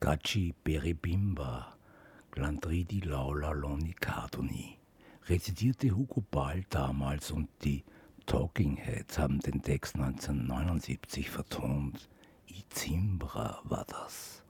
Gaci Beribimba, Glandridi Laula Loni Cardoni, rezitierte Hugo Ball damals und die Talking Heads haben den Text 1979 vertont. I Zimbra war das.